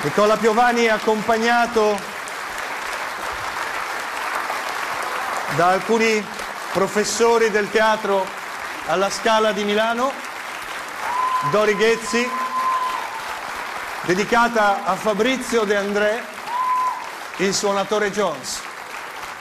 Nicola Piovani è accompagnato da alcuni professori del teatro alla Scala di Milano. Dori Ghezzi, dedicata a Fabrizio De André, il suonatore Jones.